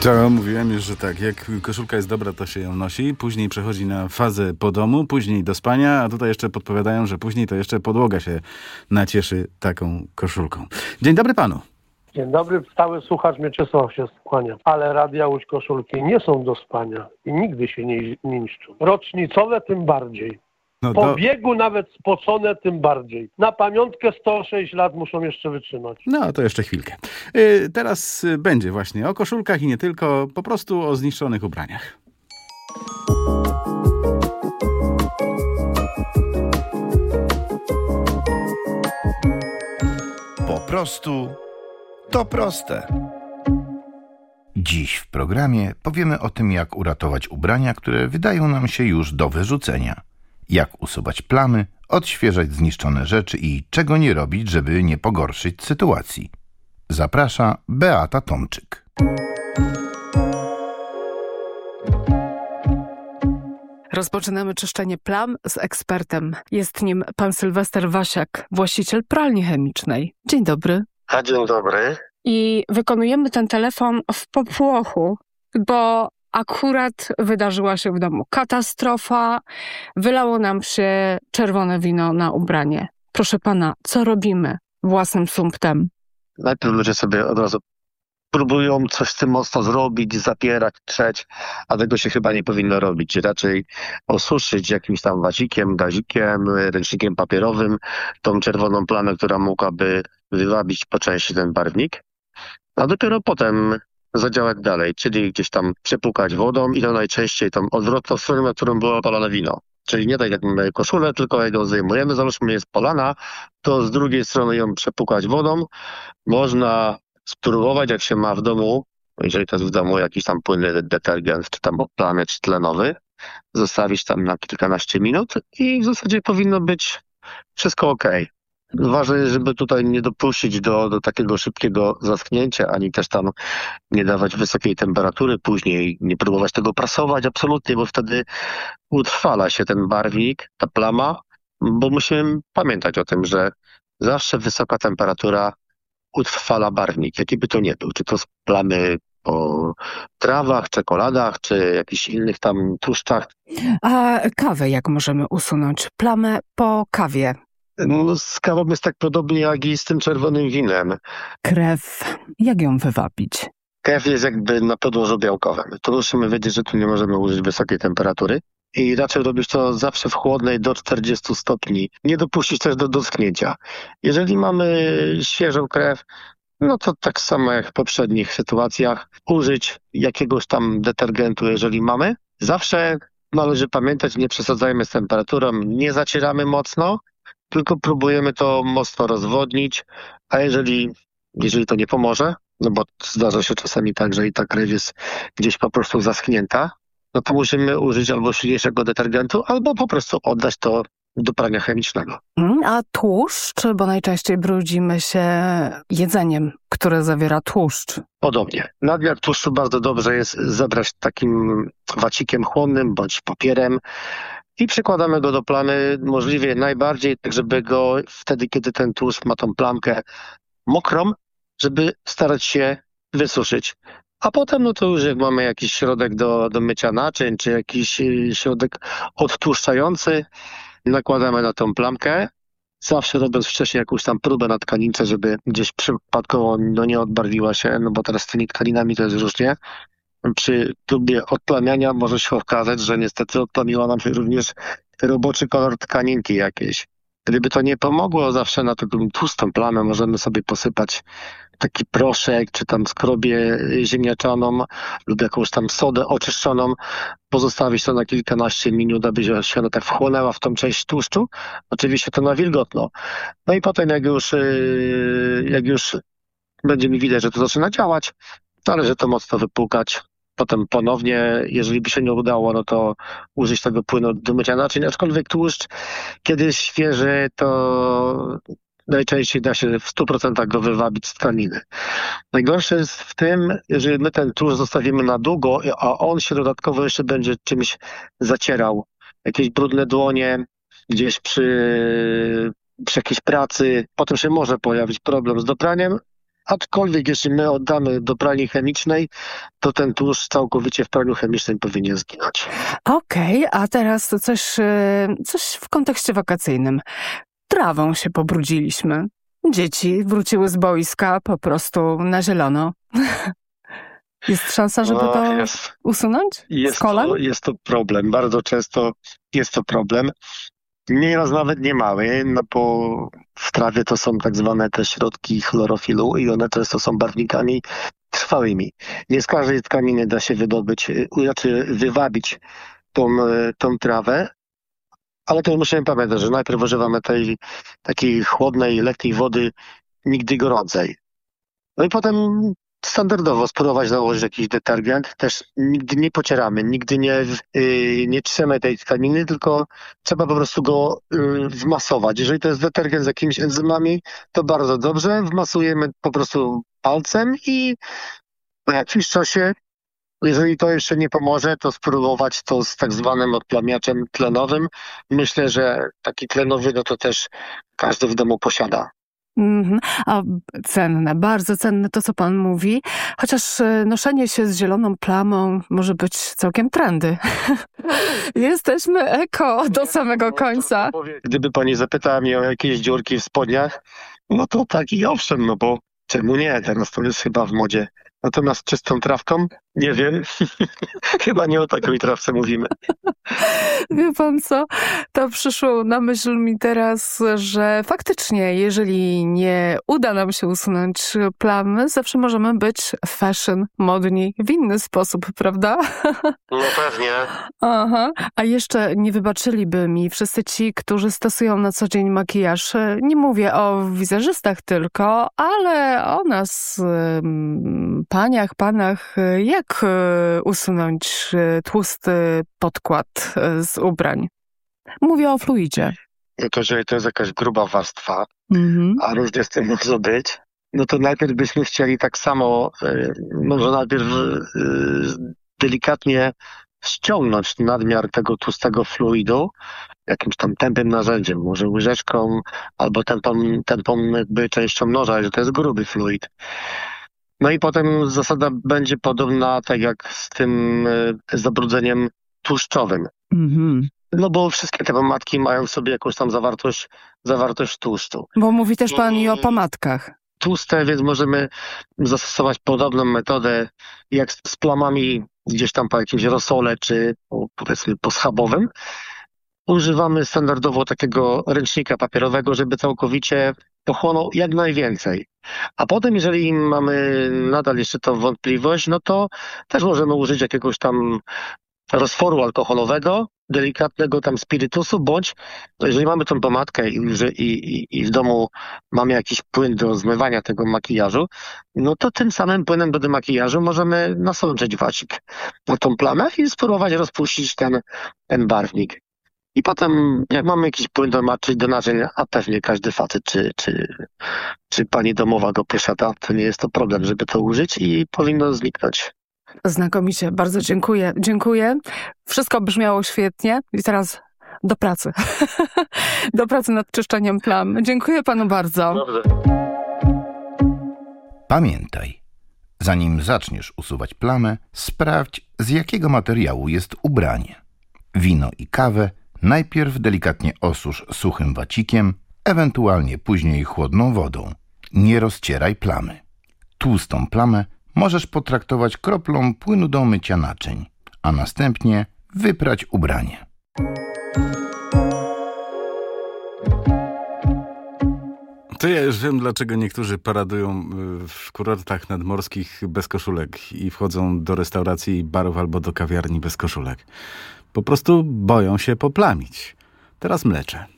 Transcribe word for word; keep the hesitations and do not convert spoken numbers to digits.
To mówiłem już, że tak, jak koszulka jest dobra, to się ją nosi, później przechodzi na fazę po domu, później do spania, a tutaj jeszcze podpowiadają, że później to jeszcze podłoga się nacieszy taką koszulką. Dzień dobry panu. Dzień dobry, stały słuchacz Mieczysław się skłania. Ale radia łódź koszulki nie są do spania i nigdy się nie, nie niszczą. Rocznicowe tym bardziej. No Po to... biegu nawet spocone tym bardziej. Na pamiątkę sto sześć lat muszą jeszcze wytrzymać. No to jeszcze chwilkę. Yy, teraz będzie właśnie o koszulkach i nie tylko, po prostu o zniszczonych ubraniach. Po prostu to proste. Dziś w programie powiemy o tym, jak uratować ubrania, które wydają nam się już do wyrzucenia. Jak usuwać plamy, odświeżać zniszczone rzeczy i czego nie robić, żeby nie pogorszyć sytuacji. Zaprasza Beata Tomczyk. Rozpoczynamy czyszczenie plam z ekspertem. Jest nim pan Sylwester Wasiak, właściciel pralni chemicznej. Dzień dobry. A dzień dobry. I wykonujemy ten telefon w popłochu, bo akurat wydarzyła się w domu katastrofa, wylało nam się czerwone wino na ubranie. Proszę pana, co robimy własnym sumptem? Najpierw ludzie sobie od razu próbują coś z tym mocno zrobić, zapierać, trzeć, a tego się chyba nie powinno robić. Raczej osuszyć jakimś tam wacikiem, gazikiem, ręcznikiem papierowym tą czerwoną plamę, która mogłaby wywabić po części ten barwnik, a dopiero potem zadziałać dalej, czyli gdzieś tam przepłukać wodą i to najczęściej tą odwrotną stronę, na którą było polane wino. Czyli nie tak jak mamy koszulę, tylko jak ją zdejmujemy, załóżmy jest polana, to z drugiej strony ją przepłukać wodą. Można spróbować, jak się ma w domu, jeżeli to jest w domu jakiś tam płynny detergent, czy tam oplany, czy tlenowy, zostawić tam na kilkanaście minut i w zasadzie powinno być wszystko ok. Ważne jest, żeby tutaj nie dopuścić do, do takiego szybkiego zaschnięcia, ani też tam nie dawać wysokiej temperatury później, nie próbować tego prasować absolutnie, bo wtedy utrwala się ten barwnik, ta plama, bo musimy pamiętać o tym, że zawsze wysoka temperatura utrwala barwnik, jaki by to nie był, czy to z plamy po trawach, czekoladach, czy jakichś innych tam tłuszczach. A kawę jak możemy usunąć? Plamę po kawie. No, z kawą jest tak podobnie jak i z tym czerwonym winem. Krew, jak ją wywabić? Krew jest jakby na podłożu białkowym. To musimy wiedzieć, że tu nie możemy użyć wysokiej temperatury i raczej robić to zawsze w chłodnej do czterdziestu stopni. Nie dopuścić też do doschnięcia. Jeżeli mamy świeżą krew, no to tak samo jak w poprzednich sytuacjach, użyć jakiegoś tam detergentu, jeżeli mamy. Zawsze należy pamiętać, nie przesadzajmy z temperaturą, nie zacieramy mocno, tylko próbujemy to mocno rozwodnić, a jeżeli, jeżeli to nie pomoże, no bo zdarza się czasami tak, że i ta krew jest gdzieś po prostu zaschnięta, no to musimy użyć albo silniejszego detergentu, albo po prostu oddać to do prania chemicznego. A tłuszcz, bo najczęściej brudzimy się jedzeniem, które zawiera tłuszcz. Podobnie. Nadmiar tłuszczu bardzo dobrze jest zabrać takim wacikiem chłonnym bądź papierem i przykładamy go do plamy możliwie najbardziej, tak żeby go wtedy, kiedy ten tłuszcz ma tą plamkę mokrą, żeby starać się wysuszyć. A potem, no to już jak mamy jakiś środek do, do mycia naczyń, czy jakiś środek odtłuszczający, nakładamy na tą plamkę, zawsze robiąc wcześniej jakąś tam próbę na tkanince, żeby gdzieś przypadkowo no nie odbarwiła się, no bo teraz z tymi tkaninami to jest różnie. Przy próbie odplamiania może się okazać, że niestety odplamiła nam się również roboczy kolor tkaninki jakiejś. Gdyby to nie pomogło, zawsze na taką tłustą plamę możemy sobie posypać taki proszek, czy tam skrobię ziemniaczaną lub jakąś tam sodę oczyszczoną, pozostawić to na kilkanaście minut, aby się ona tak wchłonęła w tą część tłuszczu. Oczywiście to na wilgotno. No i potem jak już, jak już będzie mi widać, że to zaczyna działać, należy to mocno wypłukać. Potem ponownie, jeżeli by się nie udało, no to użyć tego płynu do mycia naczyń, aczkolwiek tłuszcz, kiedy jest świeży, to najczęściej da się w stu procentach go wywabić z tkaniny. Najgorsze jest w tym, jeżeli my ten tłuszcz zostawimy na długo, a on się dodatkowo jeszcze będzie czymś zacierał. Jakieś brudne dłonie, gdzieś przy, przy jakiejś pracy, potem się może pojawić problem z dopraniem, Aczkolwiek jeśli my oddamy do pralni chemicznej, to ten tłuszcz całkowicie w praniu chemicznym powinien zginąć. Okej, okay, a teraz to coś, coś w kontekście wakacyjnym. Trawą się pobrudziliśmy. Dzieci wróciły z boiska po prostu na zielono. Jest szansa, żeby to no, jest, usunąć jest z kolan? To, jest to problem. Bardzo często jest to problem. Nieraz nawet nie mały, no bo w trawie to są tak zwane te środki chlorofilu i one często są barwnikami trwałymi. Nie z każdej tkaniny da się wydobyć, znaczy wywabić tą, tą trawę, ale to musimy pamiętać, że najpierw używamy tej takiej chłodnej, letniej wody, nigdy gorącej. No i potem standardowo spróbować nałożyć jakiś detergent. Też nigdy nie pocieramy, nigdy nie, yy, nie trzemy tej tkaniny, tylko trzeba po prostu go yy, wmasować. Jeżeli to jest detergent z jakimiś enzymami, to bardzo dobrze. Wmasujemy po prostu palcem i po jakimś czasie, jeżeli to jeszcze nie pomoże, to spróbować to z tak zwanym odplamiaczem tlenowym. Myślę, że taki tlenowy, no to też każdy w domu posiada. Mm-hmm. A cenne, bardzo cenne to, co pan mówi. Chociaż noszenie się z zieloną plamą może być całkiem trendy. Jesteśmy eko do samego końca. Gdyby pani zapytała mnie o jakieś dziurki w spodniach, no to tak i owszem, no bo czemu nie? Teraz to jest chyba w modzie. Natomiast czystą trawką? Nie wiem. Chyba nie o takiej trawce mówimy. Wie pan co? To przyszło na myśl mi teraz, że faktycznie, jeżeli nie uda nam się usunąć plamy, zawsze możemy być fashion, modni w inny sposób, prawda? No pewnie. Aha. A jeszcze nie wybaczyliby mi wszyscy ci, którzy stosują na co dzień makijaż. Nie mówię o wizerzystach tylko, ale o nas, paniach, panach. Jak usunąć tłusty podkład z ubrań? Mówię o fluidzie. No to jeżeli to jest jakaś gruba warstwa, mm-hmm. a różnie z tym może być, no to najpierw byśmy chcieli tak samo, może najpierw delikatnie ściągnąć nadmiar tego tłustego fluidu jakimś tam tępym narzędziem, może łyżeczką albo tępą, tępą jakby częścią noża, że to jest gruby fluid. No i potem zasada będzie podobna tak jak z tym zabrudzeniem tłuszczowym. Mm-hmm. No bo wszystkie te pomadki mają w sobie jakąś tam zawartość, zawartość tłuszczu. Bo mówi też pan i o pomadkach. Tłuste, więc możemy zastosować podobną metodę jak z plamami gdzieś tam po jakimś rosole czy powiedzmy po schabowym. Używamy standardowo takiego ręcznika papierowego, żeby całkowicie pochłonął jak najwięcej. A potem, jeżeli mamy nadal jeszcze tą wątpliwość, no to też możemy użyć jakiegoś tam roztworu alkoholowego, delikatnego tam spirytusu, bądź jeżeli mamy tą pomadkę i, i, i w domu mamy jakiś płyn do zmywania tego makijażu, no to tym samym płynem do makijażu możemy nasączyć wacik na tą plamę i spróbować rozpuścić ten, ten barwnik. I potem, jak mamy jakiś płyn do maczyć do naczyń, a pewnie każdy facet czy, czy, czy pani domowa go posiada, to nie jest to problem, żeby to użyć i powinno zniknąć. Znakomicie, bardzo dziękuję. Dziękuję. Wszystko brzmiało świetnie i teraz do pracy. do pracy nad czyszczeniem plam. Dziękuję panu bardzo. Dobrze. Pamiętaj, zanim zaczniesz usuwać plamę, sprawdź, z jakiego materiału jest ubranie. Wino i kawę najpierw delikatnie osusz suchym wacikiem, ewentualnie później chłodną wodą. Nie rozcieraj plamy. Tłustą plamę możesz potraktować kroplą płynu do mycia naczyń, a następnie wyprać ubranie. To ja już wiem, dlaczego niektórzy paradują w kurortach nadmorskich bez koszulek i wchodzą do restauracji i barów albo do kawiarni bez koszulek. Po prostu boją się poplamić. Teraz mleczę.